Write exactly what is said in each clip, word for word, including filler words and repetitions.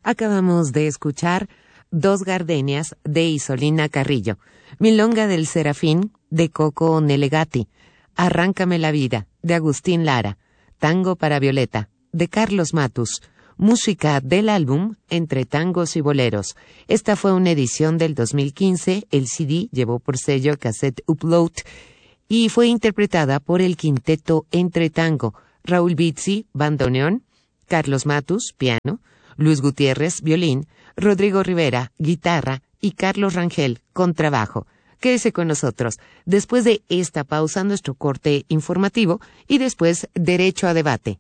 Acabamos de escuchar Dos Gardenias de Isolina Carrillo, Milonga del Serafín de Coco Nelegati, Arráncame la vida de Agustín Lara, Tango para Violeta de Carlos Matus, música del álbum Entre Tangos y Boleros. Esta fue una edición del dos mil quince, el C D llevó por sello Cassette Upload y fue interpretada por el quinteto Entre Tango, Raúl Bizzi, bandoneón, Carlos Matus, piano, Luis Gutiérrez, violín, Rodrigo Rivera, guitarra y Carlos Rangel, contrabajo. Quédese con nosotros. Después de esta pausa, nuestro corte informativo y después derecho a debate.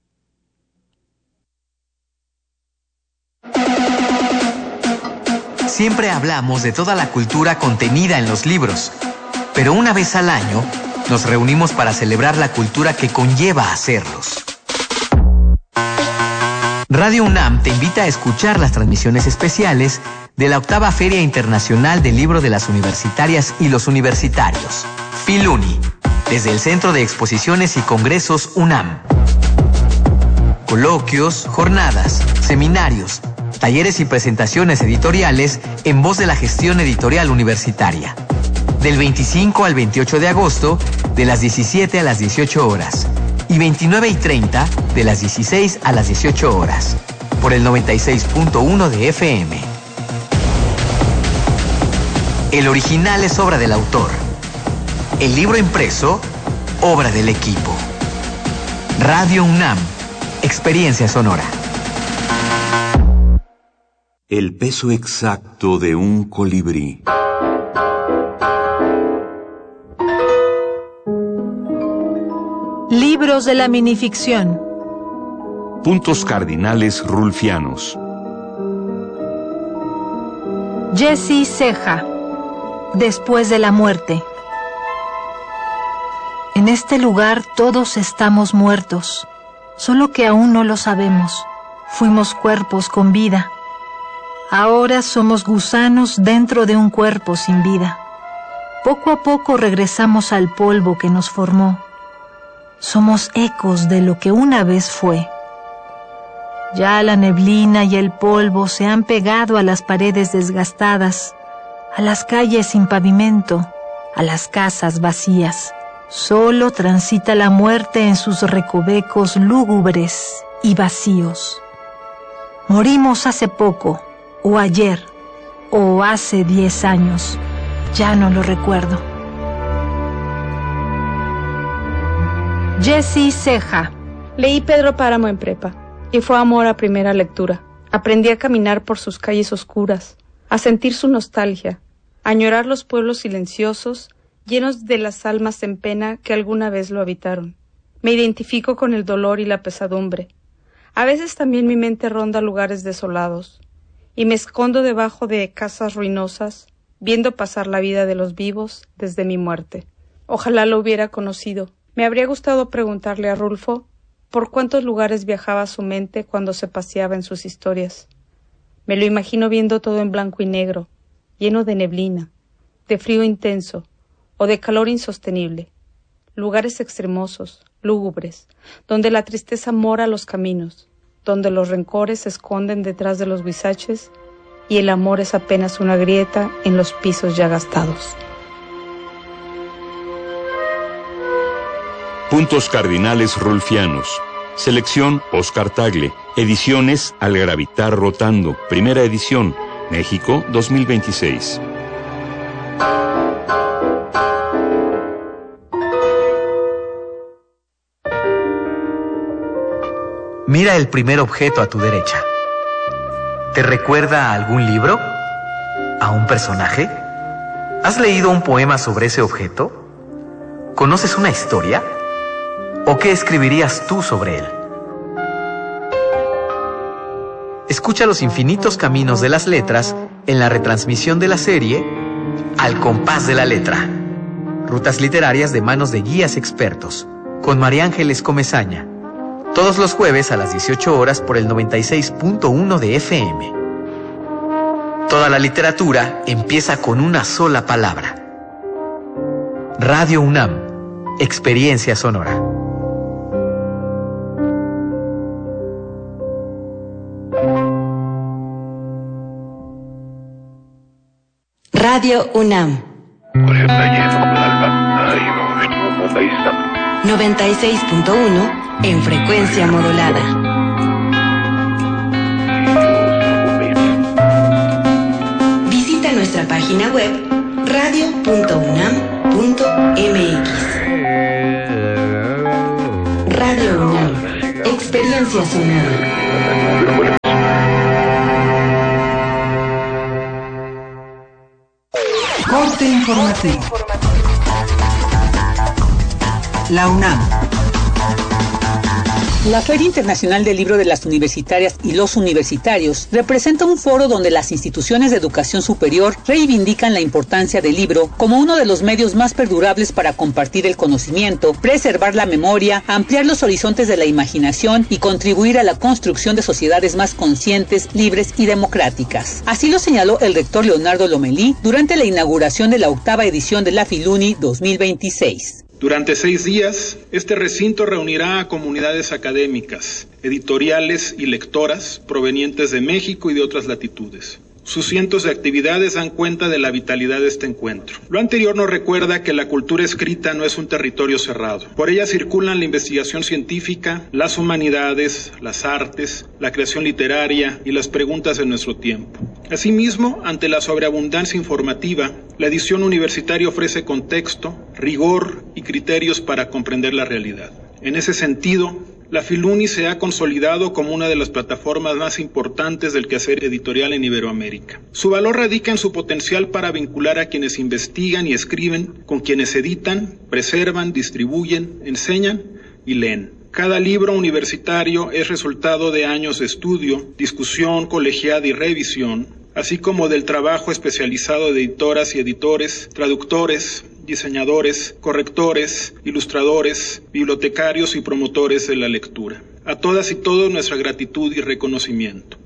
Siempre hablamos de toda la cultura contenida en los libros, pero una vez al año nos reunimos para celebrar la cultura que conlleva hacerlos. Radio UNAM te invita a escuchar las transmisiones especiales de la octava Feria Internacional del Libro de las Universitarias y los Universitarios, Filuni, desde el Centro de Exposiciones y Congresos UNAM. Coloquios, jornadas, seminarios, talleres y presentaciones editoriales en voz de la gestión editorial universitaria. Del veinticinco al veintiocho de agosto, de las diecisiete a las dieciocho horas. Y veintinueve y treinta, de las dieciséis a las dieciocho horas. Por el noventa y seis punto uno de F M. El original es obra del autor. El libro impreso, obra del equipo. Radio UNAM, experiencia sonora. El peso exacto de un colibrí. Libros de la minificción. Puntos cardinales rulfianos. Jesse Ceja. Después de la muerte. En este lugar todos estamos muertos, solo que aún no lo sabemos. Fuimos cuerpos con vida. Ahora somos gusanos dentro de un cuerpo sin vida. Poco a poco regresamos al polvo que nos formó. Somos ecos de lo que una vez fue. Ya la neblina y el polvo se han pegado a las paredes desgastadas, a las calles sin pavimento, a las casas vacías. Solo transita la muerte en sus recovecos lúgubres y vacíos. Morimos hace poco, o ayer, o hace diez años. Ya no lo recuerdo. Jesse Ceja. Leí Pedro Páramo en prepa, y fue amor a primera lectura. Aprendí a caminar por sus calles oscuras, a sentir su nostalgia, a añorar los pueblos silenciosos, llenos de las almas en pena que alguna vez lo habitaron. Me identifico con el dolor y la pesadumbre. A veces también mi mente ronda lugares desolados, y me escondo debajo de casas ruinosas, viendo pasar la vida de los vivos desde mi muerte. Ojalá lo hubiera conocido. Me habría gustado preguntarle a Rulfo por cuántos lugares viajaba su mente cuando se paseaba en sus historias. Me lo imagino viendo todo en blanco y negro, lleno de neblina, de frío intenso o de calor insostenible. Lugares extremosos, lúgubres, donde la tristeza mora los caminos, donde los rencores se esconden detrás de los guisaches y el amor es apenas una grieta en los pisos ya gastados. Puntos cardinales rulfianos. Selección Oscar Tagle. Ediciones Al Gravitar Rotando. Primera edición. México dos mil veintiséis. Mira el primer objeto a tu derecha. ¿Te recuerda a algún libro? ¿A un personaje? ¿Has leído un poema sobre ese objeto? ¿Conoces una historia? ¿O qué escribirías tú sobre él? Escucha los infinitos caminos de las letras en la retransmisión de la serie Al compás de la letra. Rutas literarias de manos de guías expertos, con María Ángeles Comezaña. Todos los jueves a las dieciocho horas por el noventa y seis punto uno de F M. Toda la literatura empieza con una sola palabra. Radio UNAM, experiencia sonora. Radio UNAM. noventa y seis punto uno en frecuencia modulada. Visita nuestra página web radio punto unam punto m x. Radio UNAM, experiencia sonora. Corte informativo. La UNAM. La Feria Internacional del Libro de las Universitarias y los Universitarios representa un foro donde las instituciones de educación superior reivindican la importancia del libro como uno de los medios más perdurables para compartir el conocimiento, preservar la memoria, ampliar los horizontes de la imaginación y contribuir a la construcción de sociedades más conscientes, libres y democráticas. Así lo señaló el rector Leonardo Lomelí durante la inauguración de la octava edición de la Filuni dos mil veintiséis. Durante seis días, este recinto reunirá a comunidades académicas, editoriales y lectoras provenientes de México y de otras latitudes. Sus cientos de actividades dan cuenta de la vitalidad de este encuentro. Lo anterior nos recuerda que la cultura escrita no es un territorio cerrado. Por ella circulan la investigación científica, las humanidades, las artes, la creación literaria y las preguntas de nuestro tiempo. Asimismo, ante la sobreabundancia informativa, la edición universitaria ofrece contexto, rigor y criterios para comprender la realidad. En ese sentido, la Filuni se ha consolidado como una de las plataformas más importantes del quehacer editorial en Iberoamérica. Su valor radica en su potencial para vincular a quienes investigan y escriben con quienes editan, preservan, distribuyen, enseñan y leen. Cada libro universitario es resultado de años de estudio, discusión colegiada y revisión, así como del trabajo especializado de editoras y editores, traductores, diseñadores, correctores, ilustradores, bibliotecarios y promotores de la lectura. A todas y todos nuestra gratitud y reconocimiento.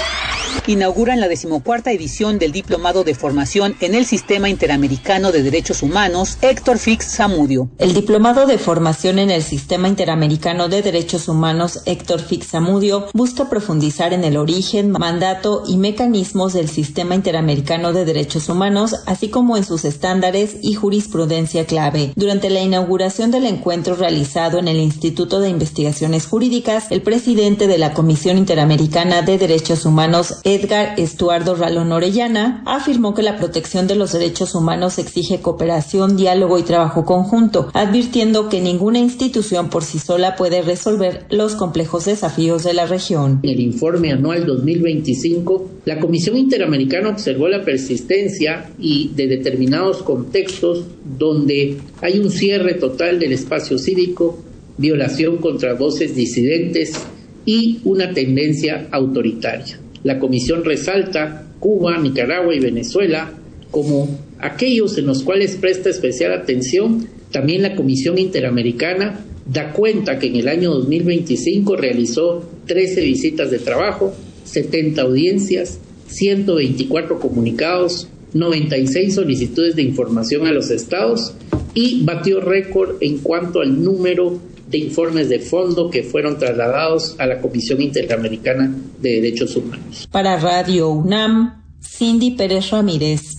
Inauguran la decimocuarta edición del Diplomado de Formación en el Sistema Interamericano de Derechos Humanos, Héctor Fix Zamudio. El Diplomado de Formación en el Sistema Interamericano de Derechos Humanos, Héctor Fix Zamudio, busca profundizar en el origen, mandato y mecanismos del Sistema Interamericano de Derechos Humanos, así como en sus estándares y jurisprudencia clave. Durante la inauguración del encuentro realizado en el Instituto de Investigaciones Jurídicas, el presidente de la Comisión Interamericana de Derechos Humanos, Edgar Estuardo Ralón Orellana, afirmó que la protección de los derechos humanos exige cooperación, diálogo y trabajo conjunto, advirtiendo que ninguna institución por sí sola puede resolver los complejos desafíos de la región. En el informe anual dos mil veinticinco, la Comisión Interamericana observó la persistencia y de determinados contextos donde hay un cierre total del espacio cívico, violación contra voces disidentes y una tendencia autoritaria. La Comisión resalta Cuba, Nicaragua y Venezuela como aquellos en los cuales presta especial atención. También la Comisión Interamericana da cuenta que en el año dos mil veinticinco realizó trece visitas de trabajo, setenta audiencias, ciento veinticuatro comunicados, noventa y seis solicitudes de información a los estados y batió récord en cuanto al número de informes de fondo que fueron trasladados a la Comisión Interamericana de Derechos Humanos. Para Radio UNAM, Cindy Pérez Ramírez.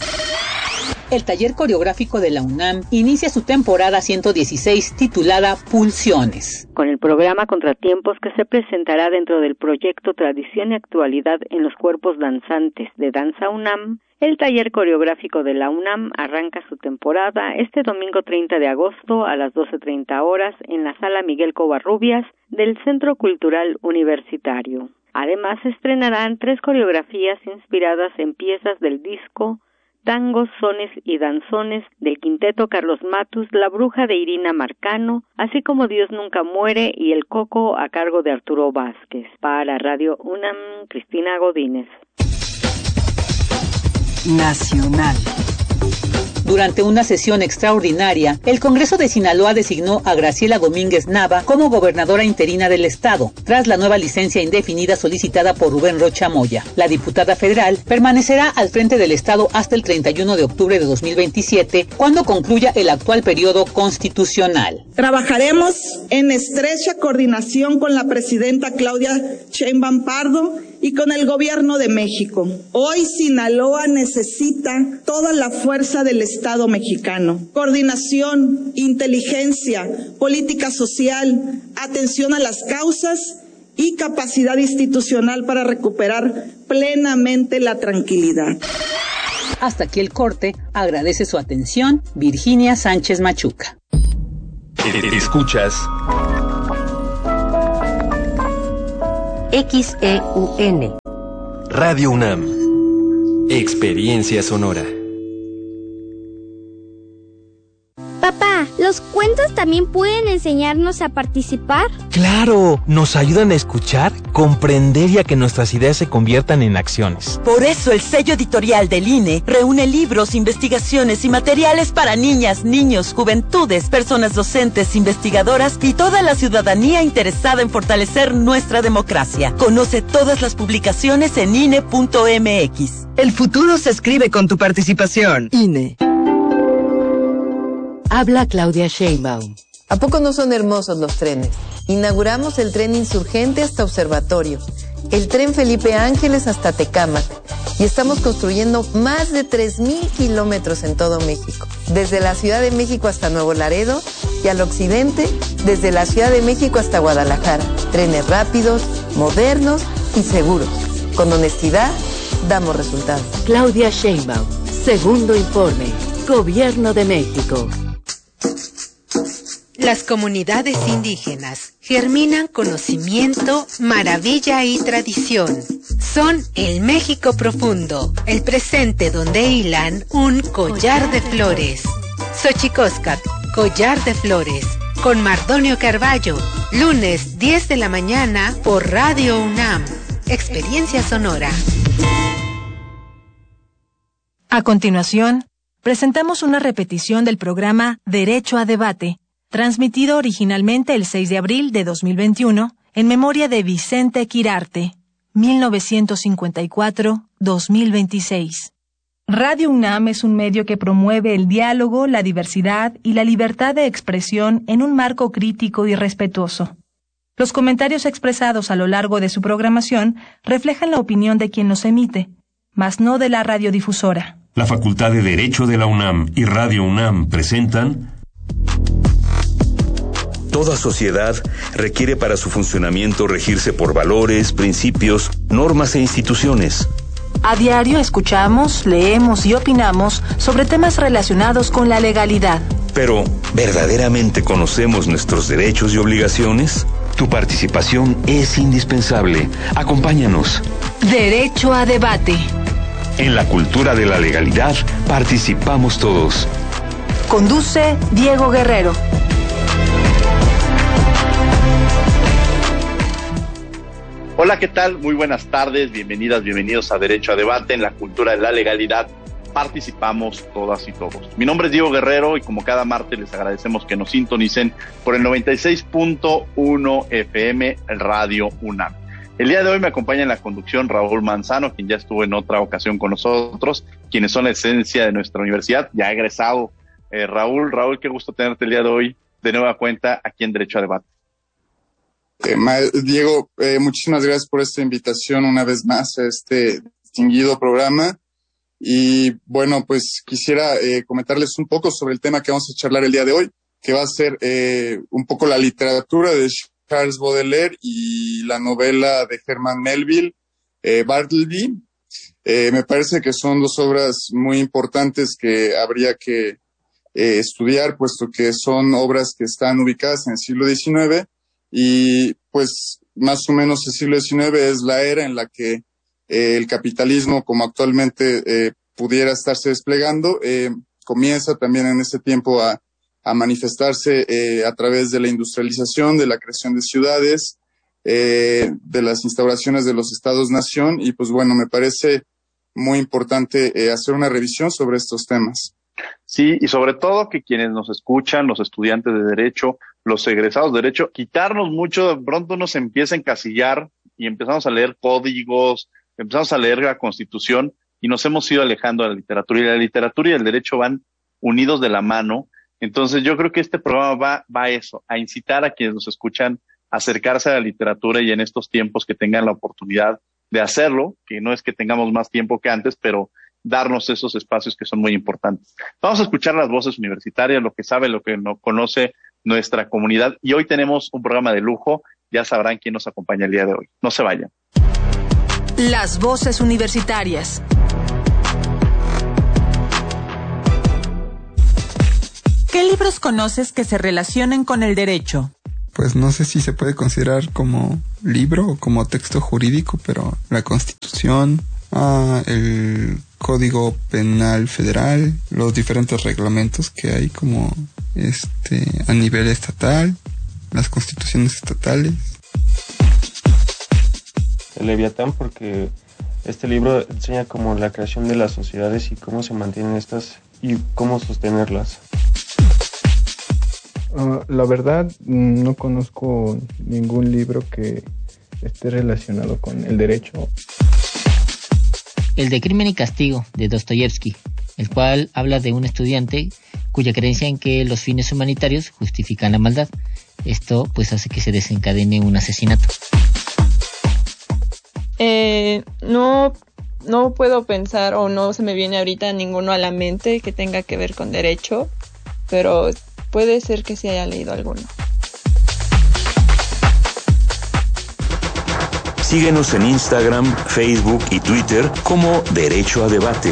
El taller coreográfico de la UNAM inicia su temporada ciento dieciséis titulada Pulsiones. Con el programa Contratiempos que se presentará dentro del proyecto Tradición y Actualidad en los Cuerpos Danzantes de Danza UNAM, el taller coreográfico de la UNAM arranca su temporada este domingo treinta de agosto a las doce treinta horas en la Sala Miguel Covarrubias del Centro Cultural Universitario. Además, se estrenarán tres coreografías inspiradas en piezas del disco Tangos, Sones y Danzones del Quinteto Carlos Matus, La Bruja de Irina Marcano, así como Dios Nunca Muere y El Coco a cargo de Arturo Vázquez. Para Radio UNAM, Cristina Godínez. Nacional. Durante una sesión extraordinaria, el Congreso de Sinaloa designó a Graciela Domínguez Nava como gobernadora interina del estado, tras la nueva licencia indefinida solicitada por Rubén Rocha Moya. La diputada federal permanecerá al frente del estado hasta el treinta y uno de octubre de dos mil veintisiete, cuando concluya el actual periodo constitucional. Trabajaremos en estrecha coordinación con la presidenta Claudia Sheinbaum Pardo y con el gobierno de México. Hoy Sinaloa necesita toda la fuerza del Estado mexicano. Coordinación, inteligencia, política social, atención a las causas y capacidad institucional para recuperar plenamente la tranquilidad. Hasta aquí el corte. Agradece su atención Virginia Sánchez Machuca. Escuchas X E U N Radio UNAM. Experiencia sonora. Papá, ¿los cuentos también pueden enseñarnos a participar? ¡Claro! Nos ayudan a escuchar, comprender y a que nuestras ideas se conviertan en acciones. Por eso el sello editorial del I N E reúne libros, investigaciones y materiales para niñas, niños, juventudes, personas docentes, investigadoras y toda la ciudadanía interesada en fortalecer nuestra democracia. Conoce todas las publicaciones en I N E punto M X. El futuro se escribe con tu participación. I N E. Habla Claudia Sheinbaum. ¿A poco no son hermosos los trenes? Inauguramos el tren Insurgente hasta Observatorio, el tren Felipe Ángeles hasta Tecámac y estamos construyendo más de tres mil kilómetros en todo México, desde la Ciudad de México hasta Nuevo Laredo y al occidente, desde la Ciudad de México hasta Guadalajara. Trenes rápidos, modernos y seguros. Con honestidad, damos resultados. Claudia Sheinbaum, segundo informe, Gobierno de México. Las comunidades indígenas germinan conocimiento, maravilla y tradición. Son el México profundo, el presente donde hilan un collar de flores. Xochicóscat, collar de flores, con Mardonio Carballo, lunes diez de la mañana por Radio UNAM. Experiencia sonora. A continuación, presentamos una repetición del programa Derecho a Debate, transmitido originalmente el seis de abril de dos mil veintiuno, en memoria de Vicente Quirarte, mil novecientos cincuenta y cuatro a dos mil veintiséis. Radio UNAM es un medio que promueve el diálogo, la diversidad y la libertad de expresión en un marco crítico y respetuoso. Los comentarios expresados a lo largo de su programación reflejan la opinión de quien los emite, mas no de la radiodifusora. La Facultad de Derecho de la UNAM y Radio UNAM presentan... Toda sociedad requiere para su funcionamiento regirse por valores, principios, normas e instituciones. A diario escuchamos, leemos y opinamos sobre temas relacionados con la legalidad. Pero, ¿verdaderamente conocemos nuestros derechos y obligaciones? Tu participación es indispensable. Acompáñanos. Derecho a Debate. En la cultura de la legalidad participamos todos. Conduce Diego Guerrero. Hola, ¿qué tal? Muy buenas tardes, bienvenidas, bienvenidos a Derecho a Debate. En la cultura de la legalidad participamos todas y todos. Mi nombre es Diego Guerrero y como cada martes les agradecemos que nos sintonicen por el noventa y seis punto uno F M Radio UNAM. El día de hoy me acompaña en la conducción Raúl Manzano, quien ya estuvo en otra ocasión con nosotros, quienes son la esencia de nuestra universidad, ya egresado. Eh, Raúl, Raúl, qué gusto tenerte el día de hoy de nueva cuenta aquí en Derecho a Debate. Eh, Diego, eh, muchísimas gracias por esta invitación una vez más a este distinguido programa. Y bueno, pues quisiera eh, comentarles un poco sobre el tema que vamos a charlar el día de hoy, que va a ser eh, un poco la literatura de Charles Baudelaire y la novela de Herman Melville, eh, Bartleby. Eh, me parece que son dos obras muy importantes que habría que eh, estudiar, puesto que son obras que están ubicadas en el siglo diecinueve. Y pues más o menos el siglo diecinueve es la era en la que eh, el capitalismo, como actualmente eh, pudiera estarse desplegando, eh, comienza también en ese tiempo a, a manifestarse eh, a través de la industrialización, de la creación de ciudades, eh, de las instauraciones de los estados-nación. Y pues bueno, me parece muy importante eh, hacer una revisión sobre estos temas. Sí, y sobre todo que quienes nos escuchan, los estudiantes de Derecho, los egresados de Derecho, quitarnos mucho, de pronto nos empieza a encasillar y empezamos a leer códigos, empezamos a leer la Constitución y nos hemos ido alejando de la literatura. Y la literatura y el derecho van unidos de la mano. Entonces yo creo que este programa va, va a eso, a incitar a quienes nos escuchan a acercarse a la literatura y en estos tiempos que tengan la oportunidad de hacerlo, que no es que tengamos más tiempo que antes, pero darnos esos espacios que son muy importantes. Vamos a escuchar las voces universitarias, lo que sabe, lo que no conoce nuestra comunidad, y hoy tenemos un programa de lujo. Ya sabrán quién nos acompaña el día de hoy. No se vayan. Las voces universitarias. ¿Qué libros conoces que se relacionen con el derecho? Pues no sé si se puede considerar como libro o como texto jurídico, pero la Constitución, ah, el Código Penal Federal, los diferentes reglamentos que hay como este a nivel estatal, las constituciones estatales. El Leviatán, porque este libro enseña como la creación de las sociedades y cómo se mantienen estas y cómo sostenerlas. Uh, la verdad, no conozco ningún libro que esté relacionado con el derecho. El de Crimen y Castigo, de Dostoyevsky, el cual habla de un estudiante cuya creencia en que los fines humanitarios justifican la maldad. Esto pues hace que se desencadene un asesinato. Eh, no, no puedo pensar o no se me viene ahorita ninguno a la mente que tenga que ver con derecho, pero puede ser que sí haya leído alguno. Síguenos en Instagram, Facebook y Twitter como Derecho a Debate.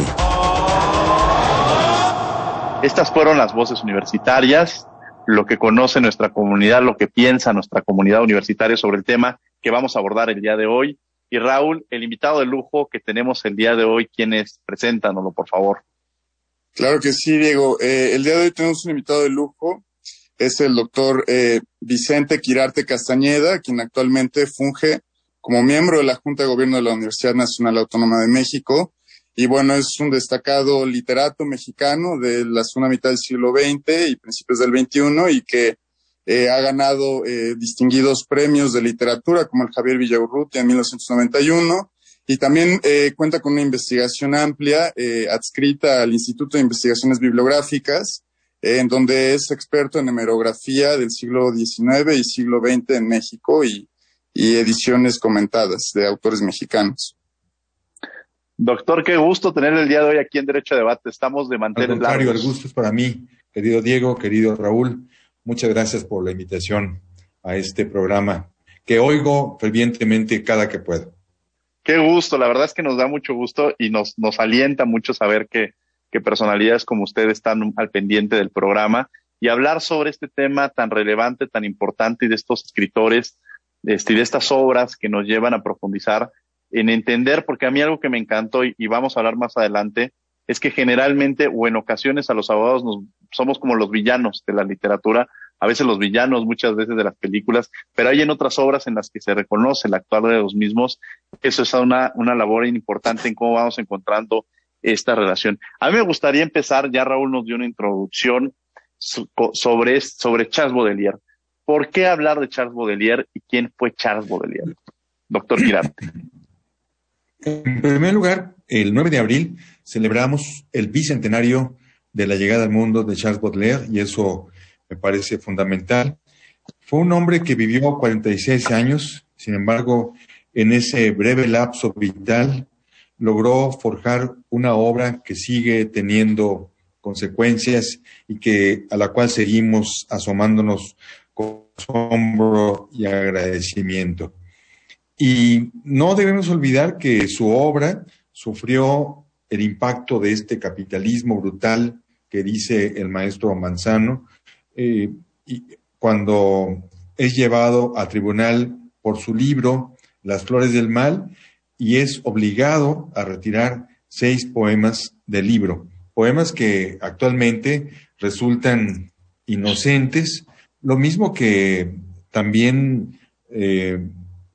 Estas fueron las voces universitarias, lo que conoce nuestra comunidad, lo que piensa nuestra comunidad universitaria sobre el tema que vamos a abordar el día de hoy. Y Raúl, el invitado de lujo que tenemos el día de hoy, ¿quién es? Preséntanoslo, por favor. Claro que sí, Diego. Eh, el día de hoy tenemos un invitado de lujo. Es el doctor eh, Vicente Quirarte Castañeda, quien actualmente funge como miembro de la Junta de Gobierno de la Universidad Nacional Autónoma de México. Y bueno, es un destacado literato mexicano de la segunda mitad del siglo veinte y principios del veintiuno, y que eh, ha ganado eh, distinguidos premios de literatura como el Javier Villaurrutia en mil novecientos noventa y uno. Y también eh, cuenta con una investigación amplia eh, adscrita al Instituto de Investigaciones Bibliográficas, eh, en donde es experto en hemerografía del siglo diecinueve y siglo veinte en México y, y ediciones comentadas de autores mexicanos. Doctor, qué gusto tener el día de hoy aquí en Derecho a Debate. Estamos de mantener largos. Al contrario, largos. el gusto es para mí, querido Diego, querido Raúl. Muchas gracias por la invitación a este programa que oigo fervientemente cada que puedo. Qué gusto, la verdad es que nos da mucho gusto y nos, nos alienta mucho saber que, que personalidades como usted están al pendiente del programa y hablar sobre este tema tan relevante, tan importante, y de estos escritores este, y de estas obras que nos llevan a profundizar en entender, porque a mí algo que me encantó y, y vamos a hablar más adelante, es que generalmente o en ocasiones a los abogados nos, somos como los villanos de la literatura, a veces los villanos, muchas veces de las películas, pero hay en otras obras en las que se reconoce el actuar de los mismos. Eso es una, una labor importante en cómo vamos encontrando esta relación. A mí me gustaría empezar, ya Raúl nos dio una introducción sobre, sobre Charles Baudelaire. ¿Por qué hablar de Charles Baudelaire y quién fue Charles Baudelaire? Doctor Quirarte. En primer lugar, el nueve de abril celebramos el bicentenario de la llegada al mundo de Charles Baudelaire, y eso me parece fundamental. Fue un hombre que vivió cuarenta y seis años, sin embargo, en ese breve lapso vital logró forjar una obra que sigue teniendo consecuencias y que a la cual seguimos asomándonos con asombro y agradecimiento. Y no debemos olvidar que su obra sufrió el impacto de este capitalismo brutal que dice el maestro Manzano, eh, y cuando es llevado a tribunal por su libro Las Flores del Mal y es obligado a retirar seis poemas del libro, poemas que actualmente resultan inocentes, lo mismo que también eh,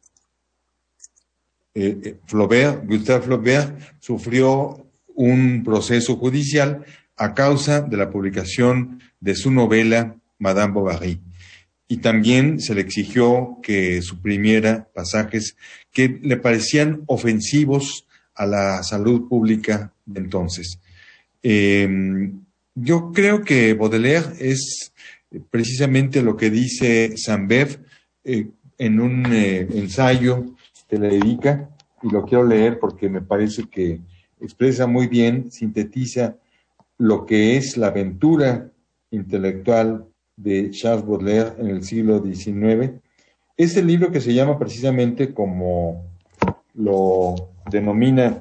eh, Flaubert, Gustave Flaubert sufrió un proceso judicial a causa de la publicación de su novela Madame Bovary. Y también se le exigió que suprimiera pasajes que le parecían ofensivos a la salud pública de entonces. Eh, yo creo que Baudelaire es precisamente lo que dice Saint-Beuve eh, en un eh, ensayo que le dedica, y lo quiero leer porque me parece que expresa muy bien, sintetiza lo que es la aventura intelectual de Charles Baudelaire en el siglo diecinueve. Es el libro que se llama precisamente como lo denomina.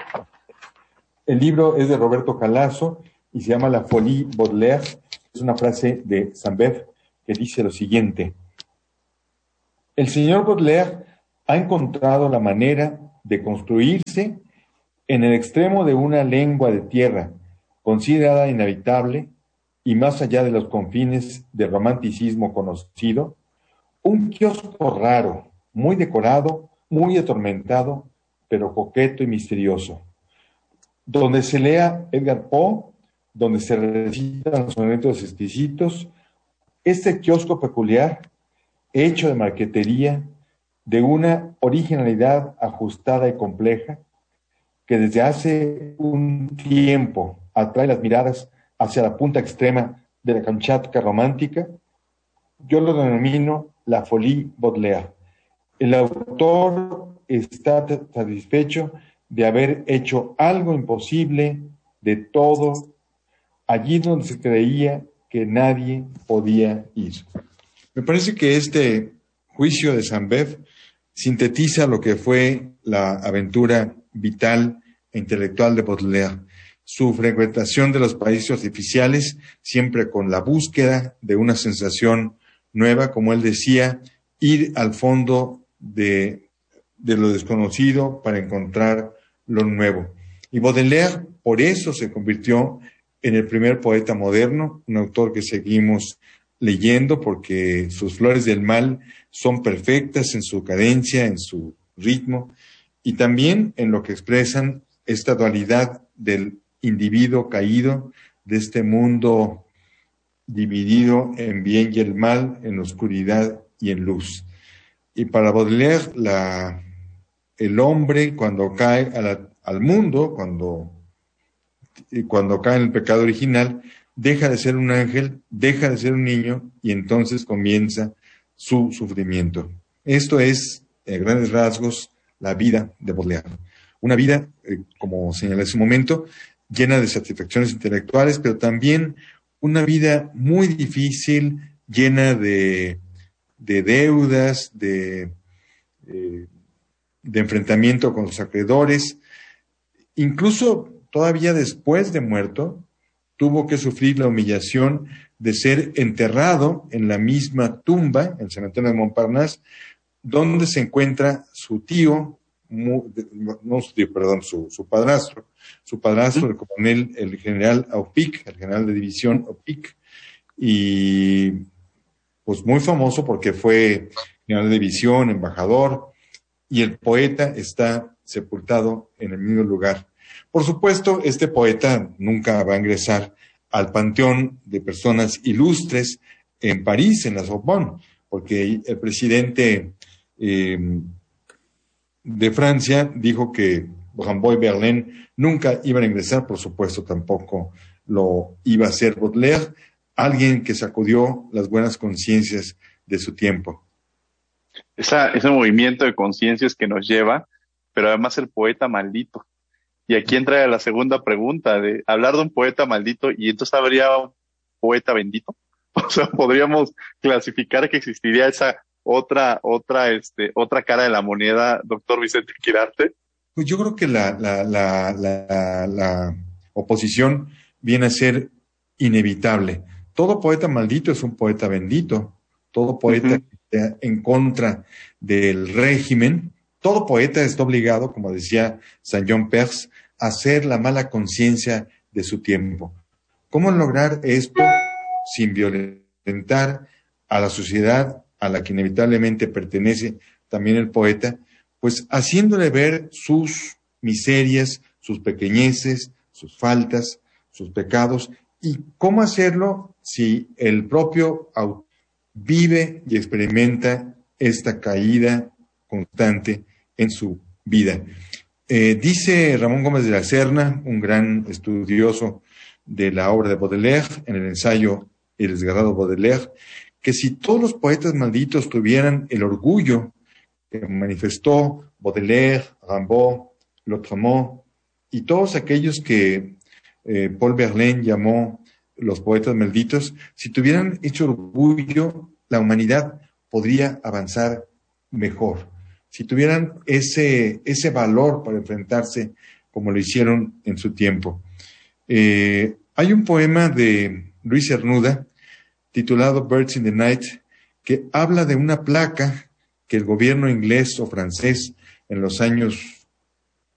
El libro es de Roberto Calazo y se llama La Folie Baudelaire. Es una frase de Saint-Beuve que dice lo siguiente: el señor Baudelaire ha encontrado la manera de construirse en el extremo de una lengua de tierra considerada inhabitable y más allá de los confines del romanticismo conocido, un kiosco raro, muy decorado, muy atormentado, pero coqueto y misterioso, donde se lea Edgar Poe, donde se recitan los momentos exquisitos. Este kiosco peculiar, hecho de marquetería, de una originalidad ajustada y compleja, que desde hace un tiempo atrae las miradas hacia la punta extrema de la Kamchatka romántica, yo lo denomino la Folie Baudelaire. El autor está satisfecho de haber hecho algo imposible de todo, allí donde se creía que nadie podía ir. Me parece que este juicio de Saint-Beuve sintetiza lo que fue la aventura vital e intelectual de Baudelaire, su frecuentación de los países artificiales, siempre con la búsqueda de una sensación nueva, como él decía, ir al fondo de, de lo desconocido para encontrar lo nuevo. Y Baudelaire, por eso, se convirtió en el primer poeta moderno, un autor que seguimos leyendo porque sus Flores del Mal son perfectas en su cadencia, en su ritmo, y también en lo que expresan esta dualidad del individuo caído, de este mundo dividido en bien y el mal, en oscuridad y en luz. Y para Baudelaire, la, el hombre cuando cae a la, al mundo, cuando, cuando cae en el pecado original, deja de ser un ángel, deja de ser un niño y entonces comienza su sufrimiento. Esto es, en grandes rasgos, la vida de Baudelaire. Una vida, eh, como señalé hace un momento, llena de satisfacciones intelectuales, pero también una vida muy difícil, llena de, de deudas, de, eh, de enfrentamiento con los acreedores. Incluso todavía después de muerto, tuvo que sufrir la humillación de ser enterrado en la misma tumba, en el cementerio de Montparnasse, donde se encuentra su tío, no su tío, perdón, su, su padrastro, su padrastro, el coronel, el general Aupic, el general de división Aupic, y pues muy famoso porque fue general de división, embajador, y el poeta está sepultado en el mismo lugar. Por supuesto, este poeta nunca va a ingresar al panteón de personas ilustres en París, en la Sorbonne, porque el presidente eh, de Francia dijo que Rambaud y Verlaine nunca iban a ingresar, por supuesto tampoco lo iba a hacer Baudelaire, alguien que sacudió las buenas conciencias de su tiempo. Esa, ese movimiento de conciencias que nos lleva, pero además el poeta maldito. Y aquí entra la segunda pregunta de hablar de un poeta maldito, y entonces habría un poeta bendito. O sea, podríamos clasificar que existiría esa otra, otra, este, otra cara de la moneda, doctor Vicente Quirarte. Pues yo creo que la, la, la, la, la oposición viene a ser inevitable. Todo poeta maldito es un poeta bendito. Todo poeta uh-huh. que está en contra del régimen. Todo poeta está obligado, como decía Saint John Perse, a hacer la mala conciencia de su tiempo. ¿Cómo lograr esto sin violentar a la sociedad a la que inevitablemente pertenece también el poeta? Pues haciéndole ver sus miserias, sus pequeñeces, sus faltas, sus pecados. ¿Y cómo hacerlo si el propio autor vive y experimenta esta caída constante en su vida? Eh, dice Ramón Gómez de la Serna, un gran estudioso de la obra de Baudelaire, en el ensayo El desgarrado Baudelaire, que si todos los poetas malditos tuvieran el orgullo que manifestó Baudelaire, Rimbaud, Lautréamont y todos aquellos que eh, Paul Verlaine llamó los poetas malditos, si tuvieran hecho orgullo, la humanidad podría avanzar mejor. Si tuvieran ese, ese valor para enfrentarse como lo hicieron en su tiempo. Eh, hay un poema de Luis Cernuda titulado Birds in the Night que habla de una placa que el gobierno inglés o francés en los años